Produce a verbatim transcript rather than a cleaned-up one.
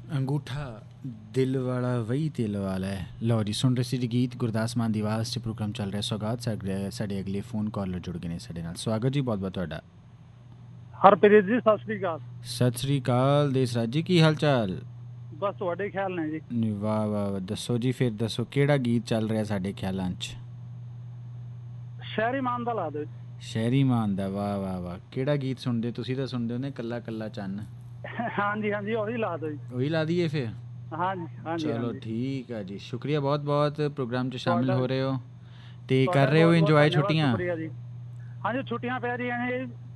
ਅੰਗੂਠਾ ਦਿਲ ਵਾਲਾ ਵਹੀ ਦਿਲ ਵਾਲਾ ਹੈ। ਲਓ ਜੀ, ਸੁਣ ਰਹੇ ਸੀ ਜੀ ਗੀਤ ਗੁਰਦਾਸ ਮਾਨ ਦੀ ਆਵਾਜ਼ 'ਚ ਪ੍ਰੋਗਰਾਮ ਚੱਲ ਰਿਹਾ ਸੌਗਾਤ। ਸਾਡੇ ਸਾਡੇ ਅਗਲੇ ਫੋਨ ਕਾਲਰ ਜੁੜ ਗਏ ਨੇ ਸਾਡੇ ਨਾਲ। ਸਵਾਗਤ ਜੀ, ਬਹੁਤ ਬਹੁਤ ਤੁਹਾਡਾ। ਹਰਪ੍ਰੀਤ ਜੀ, ਸਤਿ ਸ੍ਰੀ ਅਕਾਲ। ਸਤਿ ਸ੍ਰੀ ਅਕਾਲ ਦੇਸਰਾਜ ਜੀ, ਕੀ ਹਾਲ ਚਾਲ? ਬਸ ਤੁਹਾਡੇ ਖਿਆਲ ਨੇ ਜੀ। ਵਾਹ ਵਾਹ ਵਾਹ, ਦੱਸੋ ਜੀ ਫਿਰ ਦੱਸੋ ਕਿਹੜਾ ਗੀਤ ਚੱਲ ਰਿਹਾ ਸਾਡੇ ਖਿਆਲਾਂ 'ਚ? ਸ਼ਹਿਰੀ ਮਾਨ ਦਾ ਲਾ ਦਿਓ। ਸ਼ਹਿਰੀ ਮਾਨ ਦਾ? ਵਾਹ ਵਾਹ ਵਾਹ, ਕਿਹੜਾ ਗੀਤ ਸੁਣਦੇ ਤੁਸੀਂ? ਤਾਂ ਸੁਣਦੇ ਹੋ ਨੇ ਕੱਲਾ ਕੱਲਾ ਚੰਨ। ਹਾਂਜੀ ਹਾਂਜੀ, ਉਹੀ ਲਾ ਦਿਓ ਜੀ। ਉਹੀ ਲਾ ਦਈਏ ਫਿਰ? ਹਾਂਜੀ ਹਾਂਜੀ, ਚਲੋ ਠੀਕ ਹੈ ਜੀ, ਸ਼ੁਕਰੀਆ ਬਹੁਤ ਬਹੁਤ ਪ੍ਰੋਗਰਾਮ 'ਚ ਸ਼ਾਮਿਲ ਹੋ ਰਹੇ ਹੋ ਤੇ ਤੁਹਾਡਾ ਕਰ ਰਹੇ ਹੋ ਬਹੁਤ ਬਹੁਤ ਇੰਜੋਏ ਧੰਨਵਾਦ, ਛੁੱਟੀਆਂ? ਸ਼ੁਕਰੀਆ ਜੀ। ਹਾਂਜੀ, ਛੁੱਟੀਆਂ ਪੈ ਰਹੀਆਂ ਨੇ।